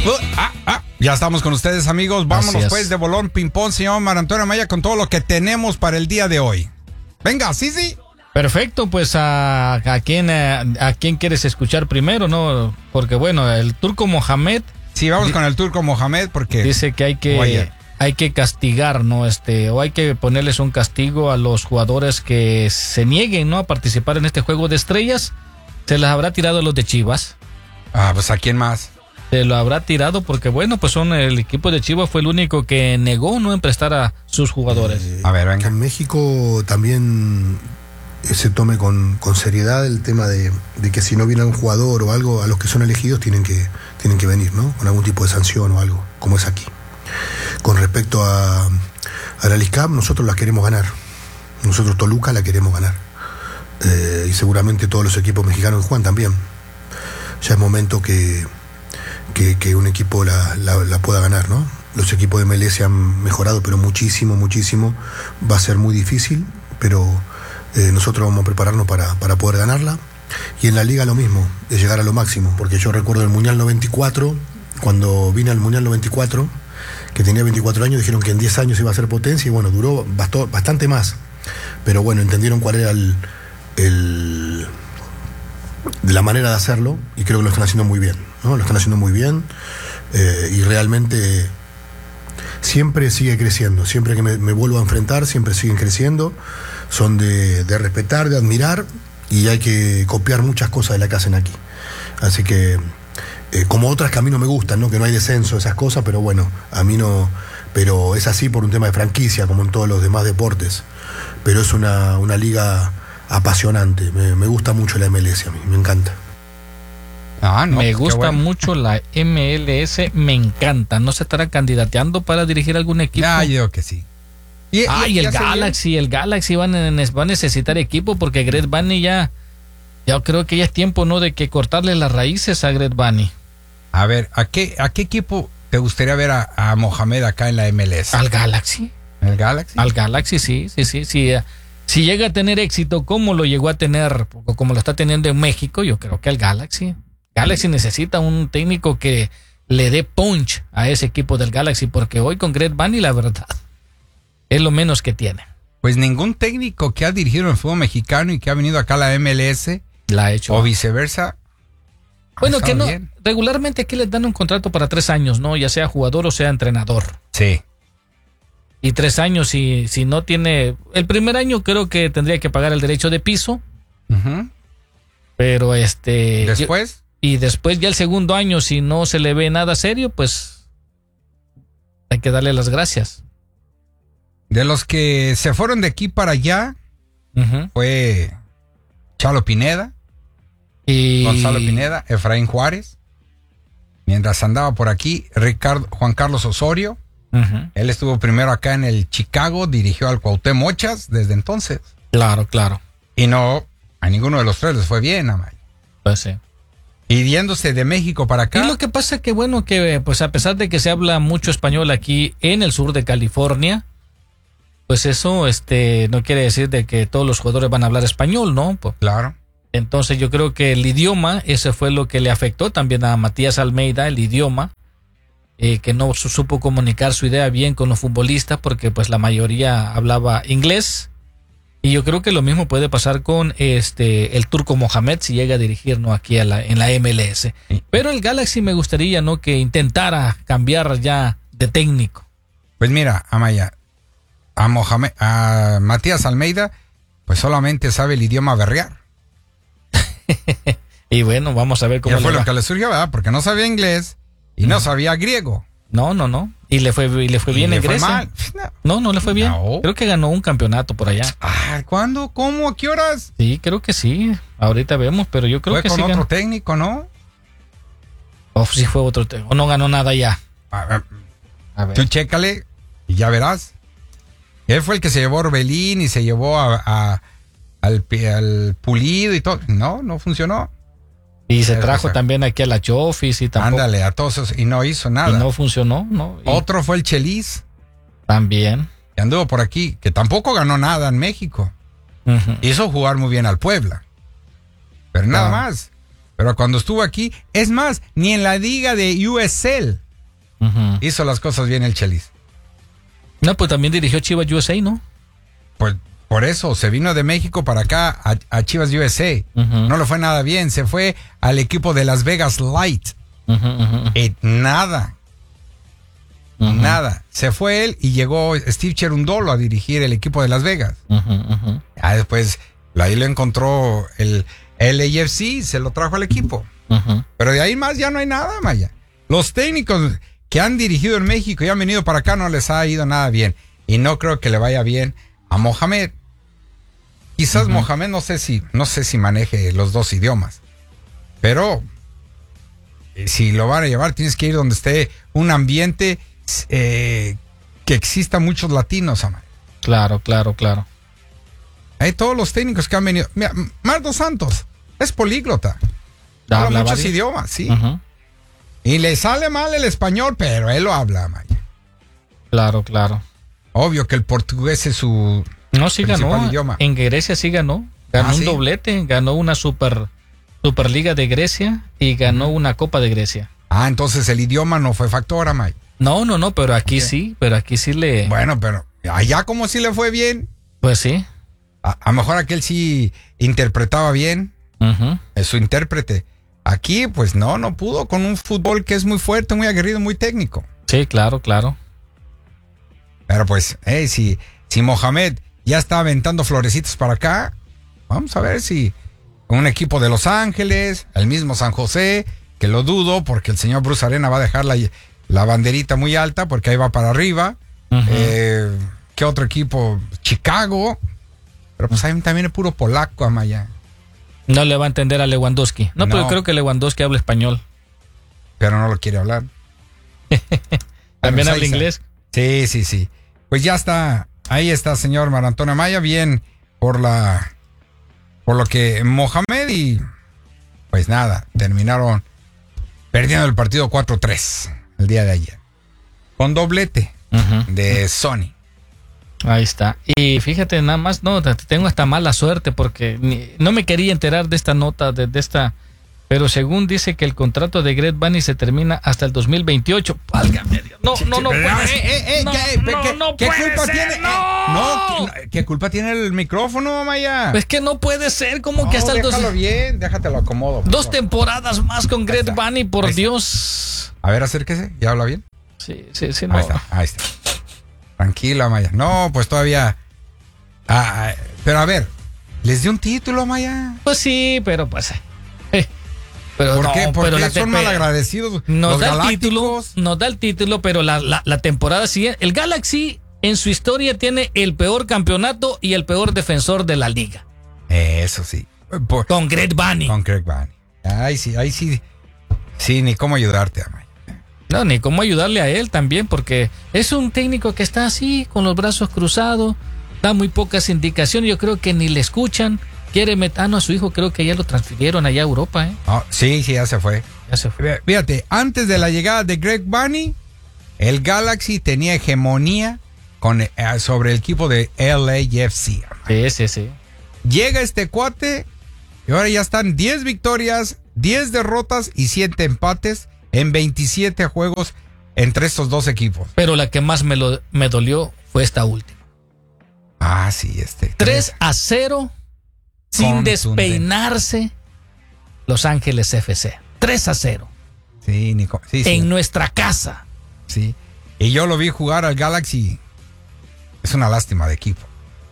Ya estamos con ustedes, amigos. Vámonos pues de bolón ping-pong, señor Mar Antonio Amaya, con todo lo que tenemos para el día de hoy. Venga, sí. Perfecto, pues a quién quieres escuchar primero, ¿no? Porque bueno, el Turco Mohamed. Sí, vamos con el Turco Mohamed porque dice que hay que castigar, ¿no? O hay que ponerles un castigo a los jugadores que se nieguen, ¿no? A participar en este juego de estrellas. Se las habrá tirado a los de Chivas. Pues ¿a quién más? Se lo habrá tirado porque bueno, pues el equipo de Chivas fue el único que negó no en prestar a sus jugadores. A ver, venga. Que en México también se tome con seriedad el tema de que si no viene un jugador o algo, a los que son elegidos tienen que venir, ¿no? Con algún tipo de sanción o algo, como es aquí. Con respecto a la League Cup, nosotros la queremos ganar. Nosotros Toluca la queremos ganar. Y seguramente todos los equipos mexicanos que juegan también. Ya es momento que un equipo la pueda ganar, ¿no? Los equipos de MLS han mejorado, pero muchísimo. Va a ser muy difícil, pero nosotros vamos a prepararnos para poder ganarla. Y en la liga lo mismo, es llegar a lo máximo, porque yo recuerdo el Mundial 94, cuando vine al Mundial 94, que tenía 24 años, dijeron que en 10 años iba a ser potencia, y bueno, duró bastante más. Pero bueno, entendieron cuál era la manera de hacerlo, y creo que lo están haciendo muy bien, ¿no? Lo están haciendo muy bien, y realmente siempre sigue creciendo. Siempre que me vuelvo a enfrentar, siempre siguen creciendo. Son de respetar, de admirar, y hay que copiar muchas cosas de la que hacen aquí. Así que, como otras que a mí no me gustan, ¿no? Que no hay descenso, esas cosas, pero bueno, a mí no. Pero es así por un tema de franquicia, como en todos los demás deportes. Pero es una liga apasionante. Me gusta mucho la MLS a mí, me encanta. Me gusta mucho la MLS, me encanta. ¿No se estará candidateando para dirigir algún equipo? Yo digo que sí. Y el Galaxy va a necesitar equipo porque Greg Vanney ya creo que ya es tiempo, ¿no? De que cortarle las raíces a Greg Vanney. A ver, ¿a qué equipo te gustaría ver a Mohamed acá en la MLS? Al Galaxy. ¿El Galaxy? Al Galaxy, sí. Si llega a tener éxito como lo llegó a tener, o como lo está teniendo en México, yo creo que al Galaxy. Galaxy necesita un técnico que le dé punch a ese equipo del Galaxy, porque hoy con Greg Vanney, la verdad, es lo menos que tiene. Pues ningún técnico que ha dirigido el fútbol mexicano y que ha venido acá a la MLS la ha hecho. O viceversa. Bueno, que no, bien. Regularmente aquí les dan un contrato para 3 años, ¿no? Ya sea jugador o sea entrenador. Sí. Y 3 años, si no tiene... El primer año creo que tendría que pagar el derecho de piso. Uh-huh. Pero ¿después? Y después ya el segundo año, si no se le ve nada serio, pues hay que darle las gracias. De los que se fueron de aquí para allá, fue Chalo Pineda, Gonzalo Pineda, Efraín Juárez. Mientras andaba por aquí, Juan Carlos Osorio. Él estuvo primero acá en el Chicago, dirigió al Cuauhtémoc Mochas desde entonces. Claro. Y no, a ninguno de los tres les fue bien, Amaya. Pues sí. Y yéndose de México para acá. Y lo que pasa es que bueno, que pues a pesar de que se habla mucho español aquí en el sur de California, pues eso no quiere decir de que todos los jugadores van a hablar español, ¿no? Pues, claro. Entonces yo creo que el idioma, ese fue lo que le afectó también a Matías Almeida, el idioma, que no supo comunicar su idea bien con los futbolistas porque pues la mayoría hablaba inglés. Y yo creo que lo mismo puede pasar con el Turco Mohamed si llega a dirigir, ¿no? Aquí en la MLS. Pero el Galaxy me gustaría, ¿no? Que intentara cambiar ya de técnico. Pues mira, Amaya, a Matías Almeida, pues solamente sabe el idioma berrear. Y bueno, vamos a ver cómo ya fue lo que le surgió, ¿verdad? Porque no sabía inglés y no sabía griego. No. Y le fue bien en Grecia. No le fue bien. No. Creo que ganó un campeonato por allá. ¿Cuándo? ¿Cómo? ¿A qué horas? Sí, creo que sí. Ahorita vemos, pero yo creo que sí. Fue con otro técnico, ¿no? Sí fue otro técnico. O no ganó nada ya. A ver. Tú chécale y ya verás. Él fue el que se llevó a Orbelín y se llevó al Pulido y todo. No funcionó. Y se trajo también aquí a la Chofis y tampoco. Ándale, a todos esos, y no hizo nada. Y no funcionó, ¿no? Otro fue el Chelis. También. Que anduvo por aquí, que tampoco ganó nada en México. Hizo jugar muy bien al Puebla. Pero nada más. Pero cuando estuvo aquí, es más, ni en la liga de USL hizo las cosas bien el Chelis. No, pues también dirigió Chivas USA, ¿no? Pues por eso, se vino de México para acá a Chivas USA. No le fue nada bien, se fue al equipo de Las Vegas Light. Nada. Se fue él y llegó Steve Cherundolo a dirigir el equipo de Las Vegas. Después, ahí lo encontró el LAFC, se lo trajo al equipo. Pero de ahí más ya no hay nada, Maya. Los técnicos que han dirigido en México y han venido para acá no les ha ido nada bien. Y no creo que le vaya bien a Mohamed. Quizás Mohamed no sé si maneje los dos idiomas. Pero si lo van a llevar, tienes que ir donde esté un ambiente que exista muchos latinos, Amar. Claro. Hay todos los técnicos que han venido. Mira, Mardo Santos es políglota. Habla muchos idiomas, sí. Y le sale mal el español, pero él lo habla, Maya. Claro. Obvio que el portugués es su principal ganó idioma. En Grecia sí ganó. Ganó un doblete, ganó una Superliga de Grecia y ganó una Copa de Grecia. Entonces el idioma no fue factor, Amay. No, pero aquí sí, le... Bueno, pero allá como sí le fue bien. Pues sí. A lo mejor aquel sí interpretaba bien. Es su intérprete. Aquí, pues no pudo con un fútbol que es muy fuerte, muy aguerrido, muy técnico. Sí, claro. Pero pues, si Mohamed ya está aventando florecitos para acá, vamos a ver si un equipo de Los Ángeles, el mismo San José, que lo dudo porque el señor Bruce Arena va a dejar la banderita muy alta porque ahí va para arriba. ¿Qué otro equipo? Chicago. Pero pues ahí también es puro polaco, Amaya. No le va a entender a Lewandowski. No, pero creo que Lewandowski habla español. Pero no lo quiere hablar. ¿También habla inglés? Sí. Pues ya está. Ahí está, señor Mar Antonio Amaya. Bien por lo que Mohamed y pues nada, terminaron perdiendo el partido 4-3 el día de ayer. Con doblete de Sony. Ahí está. Y fíjate, nada más, tengo hasta mala suerte porque no me quería enterar de esta nota, de esta, pero según dice que el contrato de Greg Vanney se termina hasta el 2028. Válgame Dios. No puede ser. ¿Qué culpa tiene? ¿Qué culpa tiene el micrófono, Maya? Es que no puede ser, como que hasta el déjalo bien, déjatelo acomodo. 2 temporadas más con Greg Vanney, por Dios. A ver, acérquese, ¿ya habla bien? Sí, no. Ahí está. Tranquila, Maya. No, pues todavía. Pero a ver, ¿les dio un título, Maya? Pues sí, pero pues. ¿Por qué? Porque son malagradecidos. Nos da el título, pero la temporada siguiente. El Galaxy en su historia tiene el peor campeonato y el peor defensor de la liga. Eso sí. Con Greg Vanney. Ahí sí. Sí, ni cómo ayudarte, Amaya. No, ni cómo ayudarle a él también, porque es un técnico que está así, con los brazos cruzados, da muy pocas indicaciones, yo creo que ni le escuchan, quiere meter a su hijo, creo que ya lo transfirieron allá a Europa, Sí, ya se fue. Fíjate, antes de la llegada de Greg Vanney, el Galaxy tenía hegemonía sobre el equipo de LAFC. Sí. Llega este cuate y ahora ya están 10 victorias, 10 derrotas y 7 empates en 27 juegos entre estos dos equipos. Pero la que más me dolió fue esta última. Sí, 3-0 sin despeinarse Los Ángeles FC. 3-0. Sí, Nico. Sí. En nuestra casa. Sí. Y yo lo vi jugar al Galaxy. Es una lástima de equipo.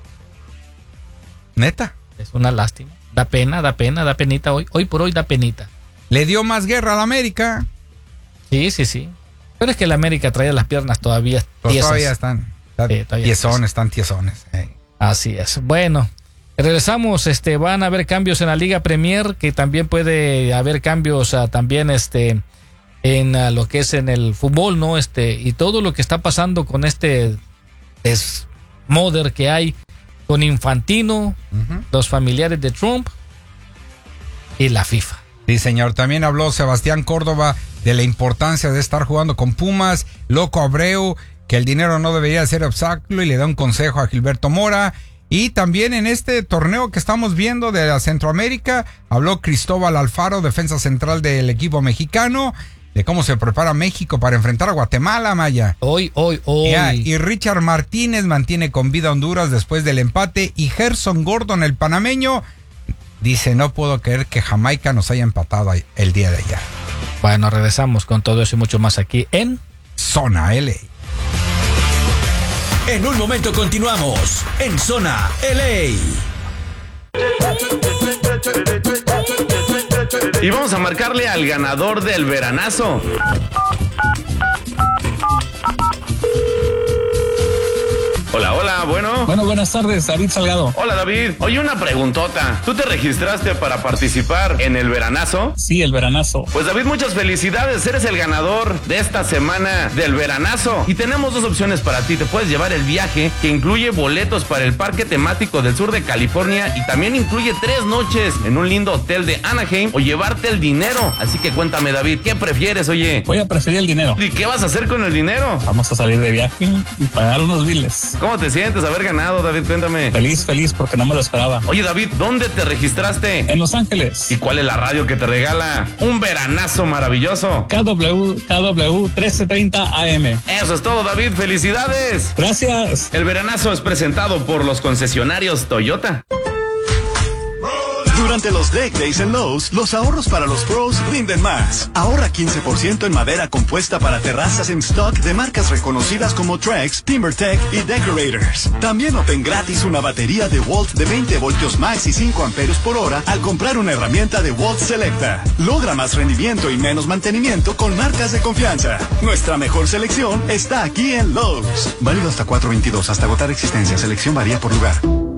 Neta. Es una lástima. Da penita hoy. Hoy por hoy da penita. Le dio más guerra al América. Sí. Pero es que el América traía las piernas todavía tiesas. Todavía están tiesones. Así es. Bueno, regresamos. Van a haber cambios en la Liga Premier, que también puede haber cambios también en lo que es en el fútbol, ¿no? Y todo lo que está pasando con este desmoder que hay con Infantino, los familiares de Trump y la FIFA. Sí, señor. También habló Sebastián Córdoba de la importancia de estar jugando con Pumas. Loco Abreu, que el dinero no debería ser obstáculo y le da un consejo a Gilberto Mora. Y también en este torneo que estamos viendo de la Centroamérica, habló Cristóbal Alfaro, defensa central del equipo mexicano, de cómo se prepara México para enfrentar a Guatemala, Maya. Hoy. Y Richard Martínez mantiene con vida a Honduras después del empate. Y Gerson Gordon, el panameño, dice, no puedo creer que Jamaica nos haya empatado el día de ayer. Bueno, regresamos con todo eso y mucho más aquí en Zona LA. En un momento continuamos en Zona LA. Y vamos a marcarle al ganador del veranazo. Hola, bueno. Bueno, buenas tardes, David Salgado. Hola, David. Oye, una preguntota. ¿Tú te registraste para participar en el veranazo? Sí, el veranazo. Pues, David, muchas felicidades. Eres el ganador de esta semana del veranazo. Y tenemos dos opciones para ti. Te puedes llevar el viaje, que incluye boletos para el parque temático del sur de California y también incluye 3 noches en un lindo hotel de Anaheim, o llevarte el dinero. Así que cuéntame, David, ¿qué prefieres, oye? Voy a preferir el dinero. ¿Y qué vas a hacer con el dinero? Vamos a salir de viaje y pagar unos biles. ¿Cómo te sientes haber ganado, David? Cuéntame. Feliz porque no me lo esperaba. Oye, David, ¿dónde te registraste? En Los Ángeles. ¿Y cuál es la radio que te regala un veranazo maravilloso? KW 1330 AM. Eso es todo, David. ¡Felicidades! Gracias. El veranazo es presentado por los concesionarios Toyota. Durante los Deck Days en Lowe's, los ahorros para los pros rinden más. Ahorra 15% en madera compuesta para terrazas en stock de marcas reconocidas como Trex, TimberTech y Decorators. También obtén gratis una batería de Walt de 20 voltios max y 5 amperios por hora al comprar una herramienta de Walt Selecta. Logra más rendimiento y menos mantenimiento con marcas de confianza. Nuestra mejor selección está aquí en Lowe's. Válido hasta 4/22, hasta agotar existencia. Selección varía por lugar.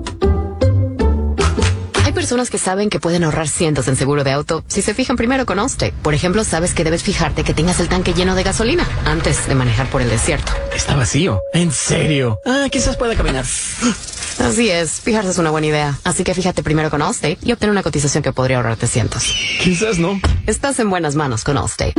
Hay personas que saben que pueden ahorrar cientos en seguro de auto si se fijan primero con Allstate. Por ejemplo, sabes que debes fijarte que tengas el tanque lleno de gasolina antes de manejar por el desierto. Está vacío. ¿En serio? Quizás pueda caminar. Así es, fijarse es una buena idea. Así que fíjate primero con Allstate y obtén una cotización que podría ahorrarte cientos. Quizás no. Estás en buenas manos con Allstate.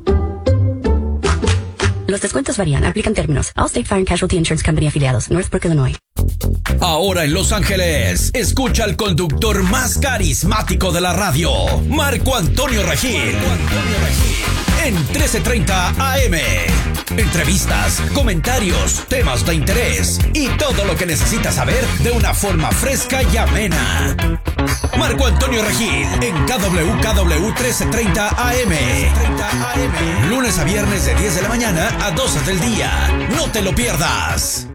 Los descuentos varían. Aplican términos. Allstate Fire and Casualty Insurance Company afiliados. Northbrook, Illinois. Ahora en Los Ángeles, escucha al conductor más carismático de la radio, Marco Antonio Regil. En 1330 AM. Entrevistas, comentarios, temas de interés y todo lo que necesitas saber de una forma fresca y amena. Marco Antonio Regil en KW 1330 AM. Lunes a viernes de 10 de la mañana a 12 del día. No te lo pierdas.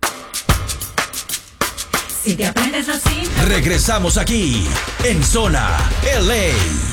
Si te aprendes así. Regresamos aquí en Zona LA.